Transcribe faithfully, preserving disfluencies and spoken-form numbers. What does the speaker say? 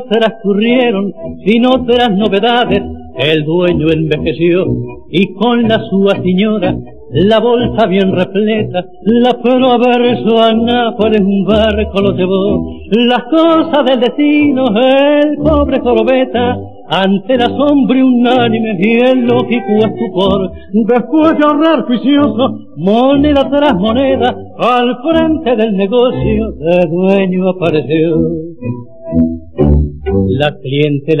Transcurrieron sin otras novedades, el dueño envejeció y con la sua señora la bolsa bien repleta, la pero a verso a Nápoles un barco lo llevó. Las cosas del destino, el pobre Corbeta, ante el asombro unánime y el lógico estupor, después de ahorrar juicioso, moneda tras moneda, al frente del negocio, el dueño apareció. La clientela